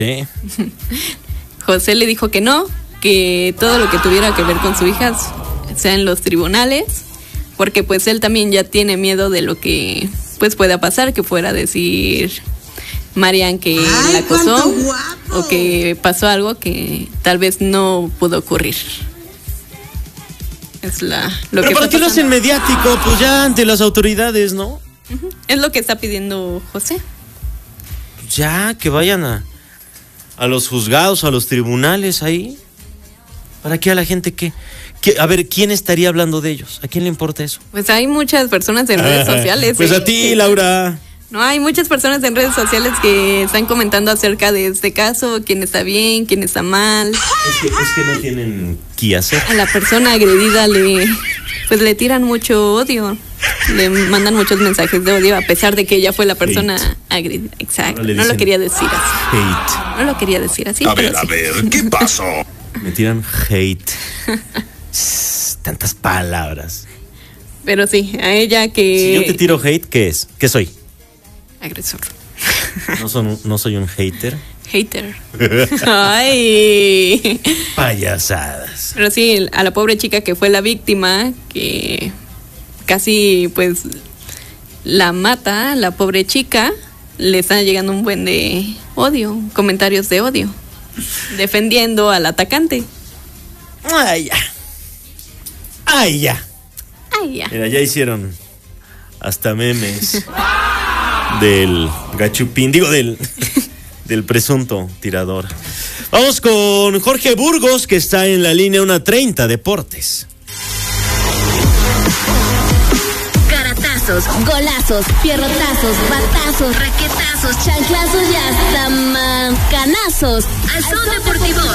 Sí. José le dijo que no, que todo lo que tuviera que ver con su hija sea en los tribunales, porque pues él también ya tiene miedo de lo que pues pueda pasar, que fuera a decir Marian que la acosó o que pasó algo que tal vez no pudo ocurrir. Es lo Pero que ¿para qué lo hacen mediático? Pues ya ante las autoridades, ¿no? Es lo que está pidiendo José. Ya, que vayan a los juzgados, a los tribunales ahí. ¿Para qué a la gente qué? A ver, ¿quién estaría hablando de ellos? ¿A quién le importa eso? Pues hay muchas personas en redes sociales. Pues a ti, Laura. No, hay muchas personas en redes sociales que están comentando acerca de este caso, quién está bien, quién está mal. Es que no tienen qué hacer. A la persona agredida le tiran mucho odio. Le mandan muchos mensajes de odio a pesar de que ella fue la persona agredida. Exacto. No lo quería decir así. Hate. No lo quería decir así. A ver, ¿qué pasó? Me tiran hate. Tantas palabras. Pero sí, a ella que... Si yo te tiro hate, ¿qué es? ¿Qué soy? Agresor. No soy un hater. Hater. Ay. Payasadas. Pero sí, a la pobre chica que fue la víctima, que casi pues la mata, la pobre chica, le está llegando un buen de odio, comentarios de odio, defendiendo al atacante. Ay, ya. Ay, ya. Ay, ya. Mira, ya hicieron hasta memes del gachupín, digo del presunto tirador. Vamos con Jorge Burgos, que está en la línea 1:30 Deportes. Caratazos, golazos, pierrotazos, batazos, raquetazos, chanclazos y hasta mancanazos. Al Son Deportivo.